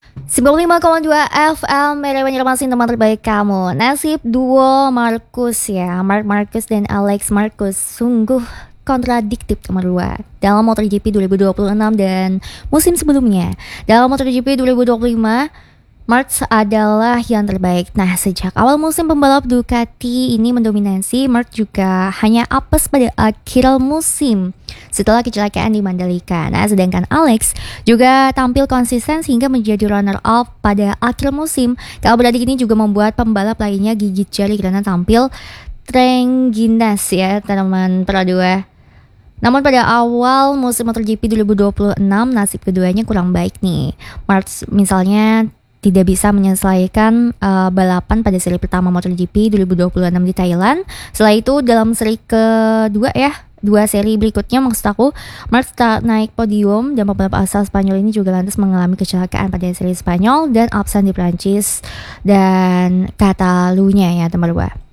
95,2 FM Medan Banjarmasin, teman terbaik kamu. Nasib duo Marcus ya, Mark Marcus dan Alex Marcus sungguh kontradiktif nomor 2 dalam MotoGP 2026 dan musim sebelumnya. Dalam MotoGP 2025, Marc adalah yang terbaik. Nah, sejak awal musim pembalap Ducati ini mendominasi, Marc juga hanya apes pada akhir musim setelah kecelakaan di Mandalika. Nah, sedangkan Alex juga tampil konsisten sehingga menjadi runner-up pada akhir musim. Kabar beradik ini juga membuat pembalap lainnya gigit jari karena tampil terengginas ya, teman Pro 2. Namun pada awal musim MotoGP 2026, nasib keduanya kurang baik nih. Marc misalnya tidak bisa menyelesaikan balapan pada seri pertama MotoGP 2026 di Thailand. Setelah itu dalam seri kedua ya, dua seri berikutnya maksud aku, Marc tak naik podium dan pembalap asal Spanyol ini juga lantas mengalami kecelakaan pada seri Spanyol dan absen di Prancis dan Catalunya ya teman-teman.